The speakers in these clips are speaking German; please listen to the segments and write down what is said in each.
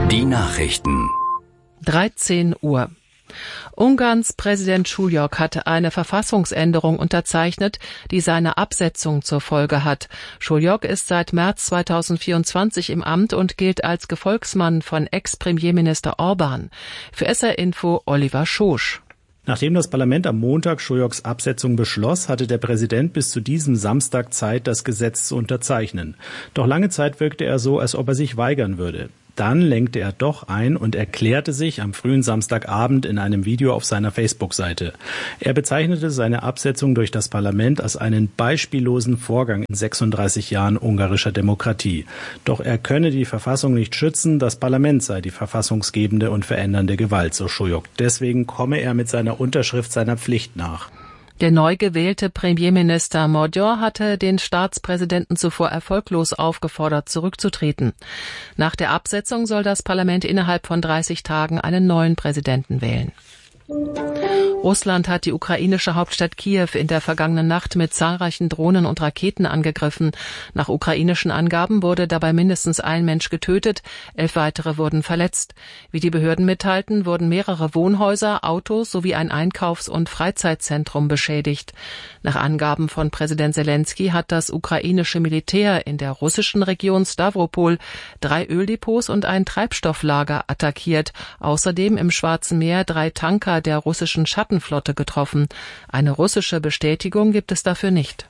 Die Nachrichten. 13 Uhr. Ungarns Präsident Šuljok hat eine Verfassungsänderung unterzeichnet, die seine Absetzung zur Folge hat. Šuljok ist seit März 2024 im Amt und gilt als Gefolgsmann von Ex-Premierminister Orbán. Für SR Info Oliver Schosch. Nachdem das Parlament am Montag Šuljoks Absetzung beschloss, hatte der Präsident bis zu diesem Samstag Zeit, das Gesetz zu unterzeichnen. Doch lange Zeit wirkte er so, als ob er sich weigern würde. Dann lenkte er doch ein und erklärte sich am frühen Samstagabend in einem Video auf seiner Facebook-Seite. Er bezeichnete seine Absetzung durch das Parlament als einen beispiellosen Vorgang in 36 Jahren ungarischer Demokratie. Doch er könne die Verfassung nicht schützen, das Parlament sei die verfassungsgebende und verändernde Gewalt, so Šuljok. Deswegen komme er mit seiner Unterschrift seiner Pflicht nach. Der neu gewählte Premierminister Magyar hatte den Staatspräsidenten zuvor erfolglos aufgefordert, zurückzutreten. Nach der Absetzung soll das Parlament innerhalb von 30 Tagen einen neuen Präsidenten wählen. Russland hat die ukrainische Hauptstadt Kiew in der vergangenen Nacht mit zahlreichen Drohnen und Raketen angegriffen. Nach ukrainischen Angaben wurde dabei mindestens ein Mensch getötet, 11 weitere wurden verletzt. Wie die Behörden mitteilten, wurden mehrere Wohnhäuser, Autos sowie ein Einkaufs- und Freizeitzentrum beschädigt. Nach Angaben von Präsident Selenskyj hat das ukrainische Militär in der russischen Region Stawropol 3 Öldepots und ein Treibstofflager attackiert. Außerdem im Schwarzen Meer 3 Tanker der russischen Schattenflotte getroffen. Eine russische Bestätigung gibt es dafür nicht.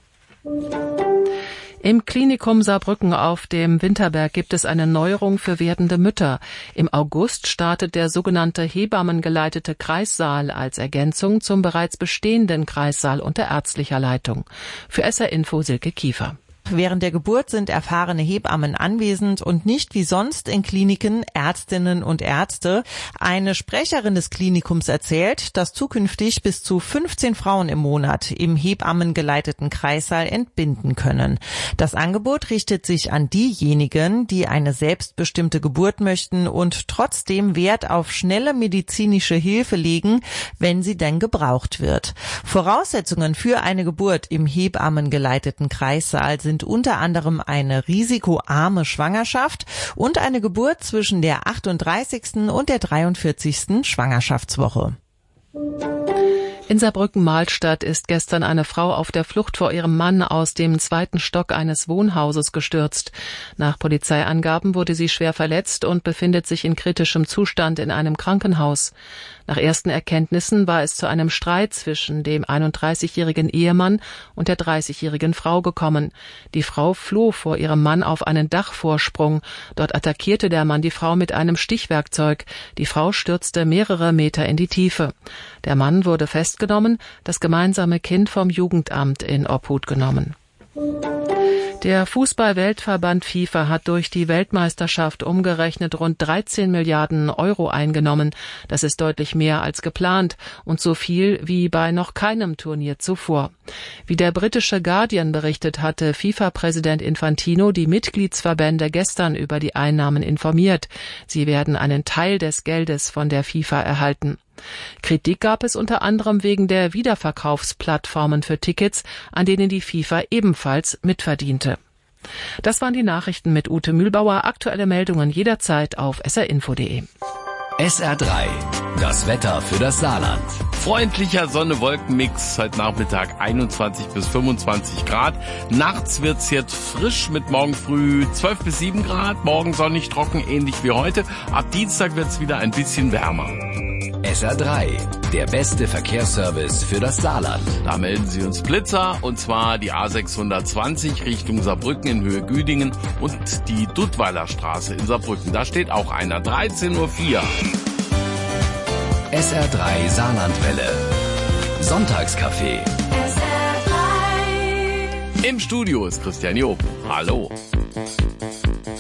Im Klinikum Saarbrücken auf dem Winterberg gibt es eine Neuerung für werdende Mütter. Im August startet der sogenannte hebammengeleitete Kreissaal als Ergänzung zum bereits bestehenden Kreissaal unter ärztlicher Leitung. Für SR Info Silke Kiefer. Während der Geburt sind erfahrene Hebammen anwesend und nicht wie sonst in Kliniken Ärztinnen und Ärzte. Eine Sprecherin des Klinikums erzählt, dass zukünftig bis zu 15 Frauen im Monat im hebammengeleiteten Kreissaal entbinden können. Das Angebot richtet sich an diejenigen, die eine selbstbestimmte Geburt möchten und trotzdem Wert auf schnelle medizinische Hilfe legen, wenn sie denn gebraucht wird. Voraussetzungen für eine Geburt im hebammengeleiteten Kreissaal sind unter anderem eine risikoarme Schwangerschaft und eine Geburt zwischen der 38. und der 43. Schwangerschaftswoche. In Saarbrücken-Mahlstadt ist gestern eine Frau auf der Flucht vor ihrem Mann aus dem 2. Stock eines Wohnhauses gestürzt. Nach Polizeiangaben wurde sie schwer verletzt und befindet sich in kritischem Zustand in einem Krankenhaus. Nach ersten Erkenntnissen war es zu einem Streit zwischen dem 31-jährigen Ehemann und der 30-jährigen Frau gekommen. Die Frau floh vor ihrem Mann auf einen Dachvorsprung. Dort attackierte der Mann die Frau mit einem Stichwerkzeug. Die Frau stürzte mehrere Meter in die Tiefe. Der Mann wurde festgenommen, das gemeinsame Kind vom Jugendamt in Obhut genommen. Der Fußball-Weltverband FIFA hat durch die Weltmeisterschaft umgerechnet rund 13 Milliarden Euro eingenommen. Das ist deutlich mehr als geplant und so viel wie bei noch keinem Turnier zuvor. Wie der britische Guardian berichtet, hatte FIFA-Präsident Infantino die Mitgliedsverbände gestern über die Einnahmen informiert. Sie werden einen Teil des Geldes von der FIFA erhalten. Kritik gab es unter anderem wegen der Wiederverkaufsplattformen für Tickets, an denen die FIFA ebenfalls mitverdiente. Das waren die Nachrichten mit Ute Mühlbauer. Aktuelle Meldungen jederzeit auf srinfo.de. SR3, das Wetter für das Saarland. Freundlicher Sonne-Wolken-Mix, heute Nachmittag 21 bis 25 Grad. Nachts wird's jetzt frisch mit morgen früh 12 bis 7 Grad, morgen sonnig trocken, ähnlich wie heute. Ab Dienstag wird's wieder ein bisschen wärmer. SR3, der beste Verkehrsservice für das Saarland. Da melden Sie uns Blitzer, und zwar die A620 Richtung Saarbrücken in Höhe Güdingen und die Duttweiler Straße in Saarbrücken. Da steht auch einer, 13:04 Uhr. SR3 Saarlandwelle. Sonntagscafé. Im Studio ist Christian Job. Hallo.